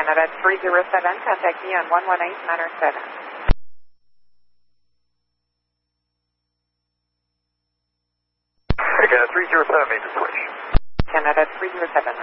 Canada 307, contact me on 118 Manor 7. Canada 307, made the switch. Canada 307.